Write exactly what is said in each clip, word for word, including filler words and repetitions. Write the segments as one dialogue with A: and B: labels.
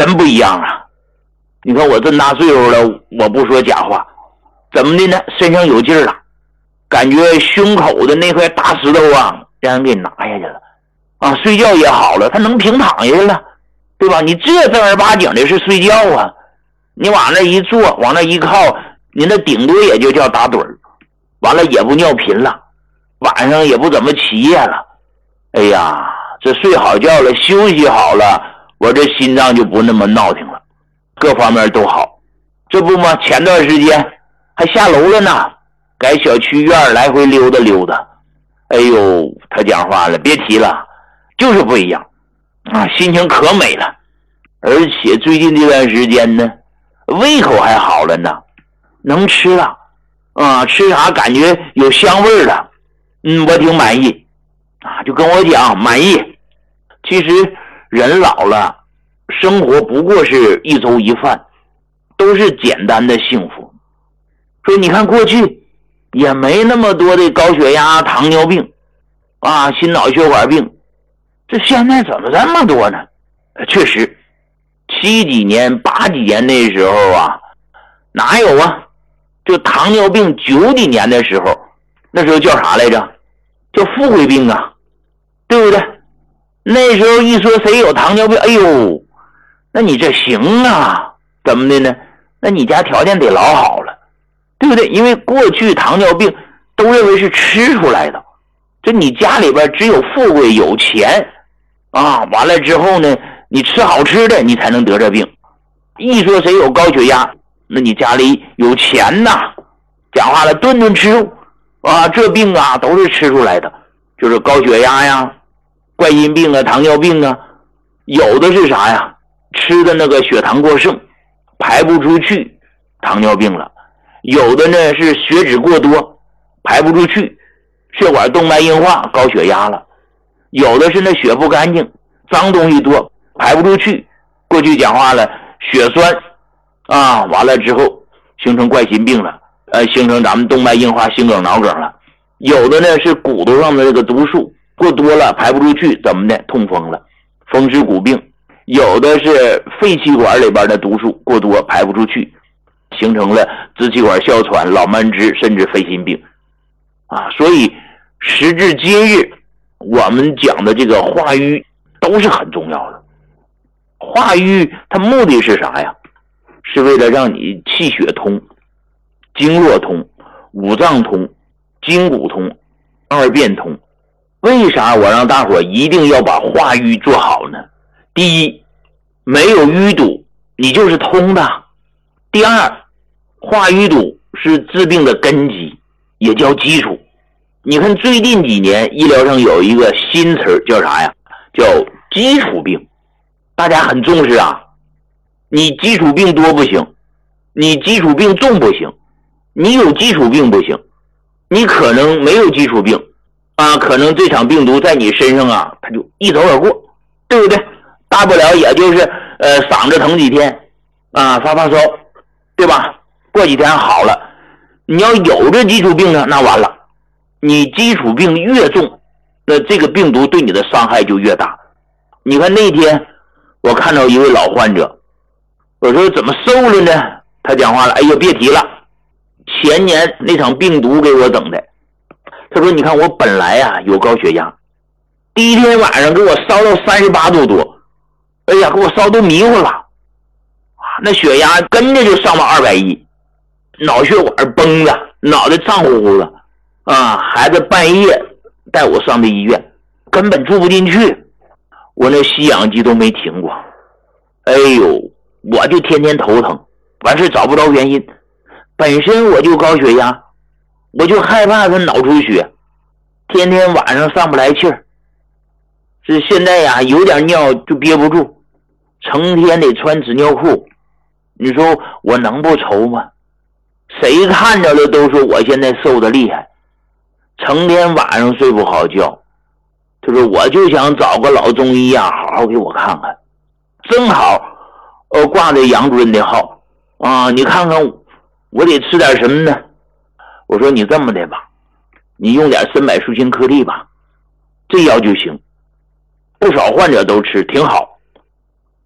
A: 真不一样啊！你看我这么大岁数了，我不说假话，怎么的呢？身上有劲儿了，感觉胸口的那块大石头啊，让人给拿下去了啊！睡觉也好了，他能平躺下去了，对吧？你这正儿八经的是睡觉啊，你往那一坐，往那一靠，你那顶多也就叫打盹儿，完了也不尿频了，晚上也不怎么起夜了。哎呀，这睡好觉了，休息好了，我这心脏就不那么闹腾了，各方面都好。这不嘛，前段时间还下楼了呢，改小区院来回溜达溜达。哎呦，他讲话了，别提了，就是不一样啊，心情可美了。而且最近这段时间呢，胃口还好了呢，能吃了啊，吃啥感觉有香味了。嗯，我挺满意啊，就跟我讲满意。其实人老了，生活不过是一粥一饭，都是简单的幸福。说你看过去也没那么多的高血压、糖尿病啊、心脑血管病，这现在怎么这么多呢？确实七几年八几年那时候啊，哪有啊？就糖尿病九几年的时候，那时候叫啥来着？叫富贵病啊，对不对？那时候一说谁有糖尿病，哎呦，那你这行啊，怎么的呢？那你家条件得老好了，对不对？因为过去糖尿病都认为是吃出来的，这你家里边只有富贵有钱啊，完了之后呢，你吃好吃的你才能得这病。一说谁有高血压，那你家里有钱呐，讲话了顿顿吃肉啊，这病啊都是吃出来的，就是高血压呀、冠心病啊、糖尿病啊，有的是啥呀？吃的那个血糖过剩，排不出去，糖尿病了；有的呢是血脂过多，排不出去，血管动脉硬化，高血压了；有的是那血不干净，脏东西多，排不出去，过去讲话了，血栓啊，完了之后形成冠心病了，呃，形成咱们动脉硬化、心梗、脑梗了；有的呢是骨头上的这个毒素过多了，排不出去，怎么的？痛风了，风湿骨病；有的是肺气管里边的毒素过多，排不出去，形成了支气管哮喘、老慢支，甚至肺心病啊。所以时至今日，我们讲的这个化瘀都是很重要的。化瘀它目的是啥呀？是为了让你气血通、经络通、五脏通、筋骨通、二便通。为啥我让大伙一定要把化瘀做好呢？第一，没有淤堵你就是通的；第二，化瘀堵是治病的根基，也叫基础。你看最近几年医疗上有一个新词叫啥呀？叫基础病，大家很重视啊。你基础病多不行，你基础病重不行，你有基础病不行，你可能没有基础病啊，可能这场病毒在你身上啊，它就一走而过，对不对？大不了也就是呃嗓子疼几天啊，发发烧，对吧？过几天好了。你要有这基础病呢，那完了，你基础病越重，那这个病毒对你的伤害就越大。你看那天我看到一位老患者，我说怎么瘦了呢？他讲话了，哎呦别提了，前年那场病毒给我整的。他说你看我本来啊有高血压，第一天晚上给我烧到三十八度多，哎呀给我烧都迷糊了，那血压跟着就上到二百一，脑血管崩了，脑袋胀乎乎的啊！孩子半夜带我上的医院，根本住不进去，我那吸氧机都没停过。哎呦，我就天天头疼，完事找不着原因，本身我就高血压，我就害怕他脑出血，天天晚上上不来气儿，是现在呀有点尿就憋不住，成天得穿纸尿裤。你说我能不愁吗？谁看着了都说我现在瘦得厉害，成天晚上睡不好觉。他说我就想找个老中医啊，好好给我看看。正好呃挂着杨主任的号啊，你看看我得吃点什么呢？我说你这么的吧，你用点参柏舒心颗粒吧，这药就行。不少患者都吃挺好。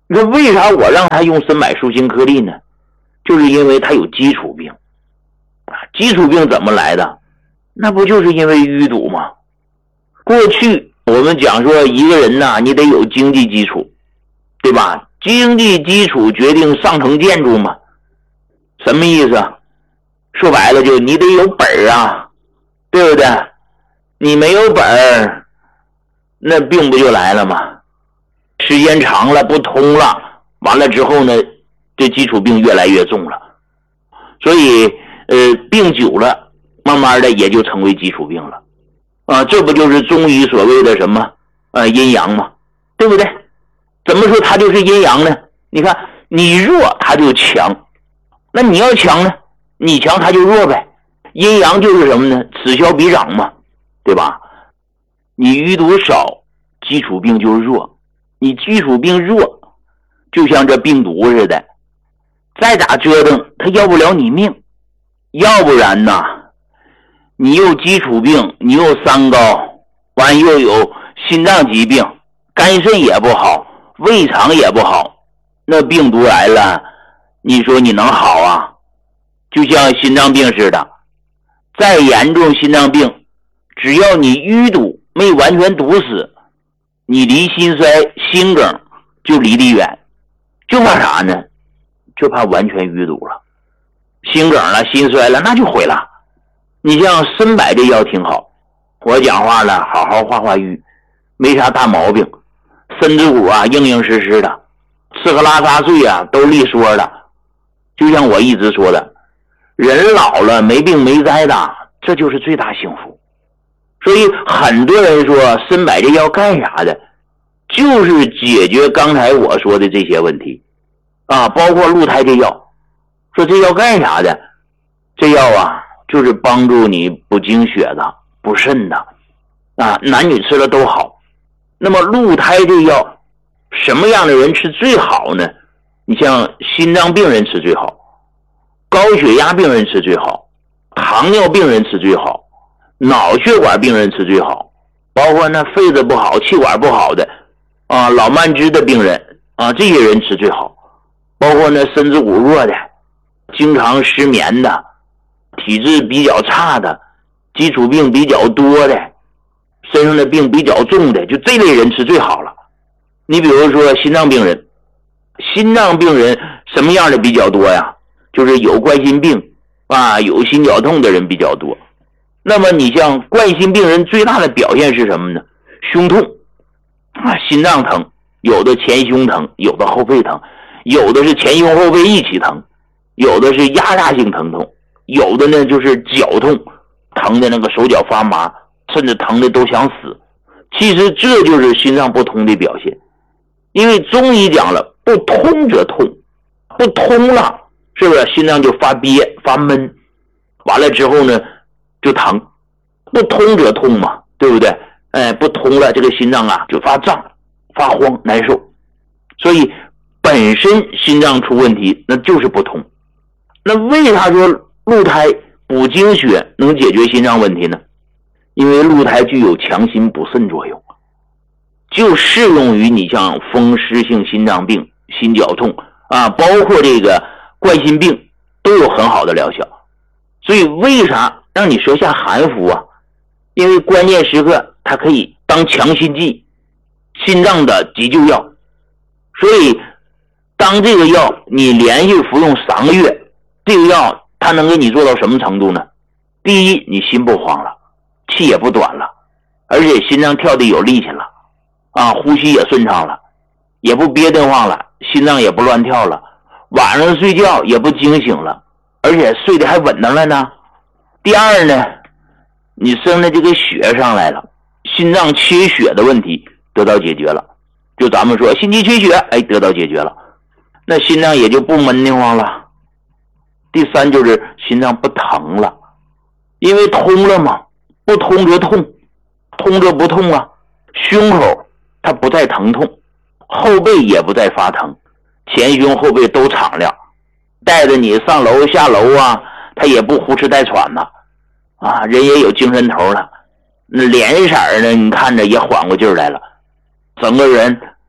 A: 你说为啥我让他用参柏树心颗粒呢？就是因为他有基础病啊，基础病怎么来的？那不就是因为淤堵吗？过去我们讲说一个人呐，你得有经济基础，对吧？经济基础决定上层建筑嘛。什么意思？说白了就你得有本儿啊，对不对？你没有本儿，那病不就来了吗？时间长了不通了，完了之后呢，这基础病越来越重了，所以呃，病久了，慢慢的也就成为基础病了啊。这不就是中医所谓的什么啊阴阳吗？对不对？怎么说它就是阴阳呢？你看你弱它就强，那你要强呢，你强它就弱呗。阴阳就是什么呢？此消彼长嘛，对吧？你淤堵少，基础病就弱，你基础病弱，就像这病毒似的，再咋折腾它要不了你命。要不然呢，你又基础病，你又三高，完又有心脏疾病，肝肾也不好，胃肠也不好，那病毒来了，你说你能好啊？就像心脏病似的，再严重心脏病，只要你淤堵没完全堵死，你离心衰心梗就离得远。就怕啥呢？就怕完全淤堵了，心梗了心衰了，那就毁了。你像参柏这药挺好，我讲话了好好化化瘀，没啥大毛病，身子骨啊硬硬实实的，吃喝拉撒睡啊都利索的。就像我一直说的，人老了没病没灾的，这就是最大幸福。所以很多人说参柏这药干啥的，就是解决刚才我说的这些问题啊，包括鹿胎这药。说这药干啥的？这药啊就是帮助你补精血的，补肾的啊，男女吃了都好。那么鹿胎这药什么样的人吃最好呢？你像心脏病人吃最好，高血压病人吃最好，糖尿病人吃最好，脑血管病人吃最好，包括那肺子不好气管不好的啊，老慢支的病人啊，这些人吃最好，包括那身子骨弱的，经常失眠的，体质比较差的，基础病比较多的，身上的病比较重的，就这类人吃最好了。你比如说心脏病人，心脏病人什么样的比较多呀？就是有冠心病啊，有心绞痛的人比较多。那么你像冠心病人最大的表现是什么呢？胸痛啊，心脏疼，有的前胸疼，有的后背疼，有的是前胸后背一起疼，有的是压榨性疼痛，有的呢就是绞痛，疼的那个手脚发麻，甚至疼的都想死。其实这就是心脏不通的表现。因为中医讲了，不通则痛，不通了是不是心脏就发憋发闷，完了之后呢就疼，不通则痛嘛，对不对？哎，不通了这个心脏啊就发胀发慌难受。所以本身心脏出问题那就是不通。那为啥说鹿胎补精血能解决心脏问题呢？因为鹿胎具有强心补肾作用，就适用于你像风湿性心脏病、心绞痛啊，包括这个冠心病都有很好的疗效。所以为啥让你舌下含服啊？因为关键时刻它可以当强心剂，心脏的急救药。所以当这个药你连续服用三个月，这个药它能给你做到什么程度呢？第一，你心不慌了，气也不短了，而且心脏跳得有力气了啊，呼吸也顺畅了，也不憋得慌了，心脏也不乱跳了，晚上睡觉也不惊醒了，而且睡得还稳当了呢。第二呢，你生的这个血上来了，心脏缺血的问题得到解决了，就咱们说心肌缺血，哎，得到解决了，那心脏也就不闷得慌了。第三就是心脏不疼了，因为通了嘛，不通则痛，通则不痛啊。胸口它不再疼痛，后背也不再发疼，前胸后背都敞亮，带着你上楼下楼啊，他也不胡吃带喘了啊，人也有精神头了，那脸色呢你看着也缓过劲儿来了，整个人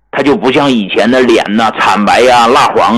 A: 他就不像以前的脸呐、惨白呀、蜡黄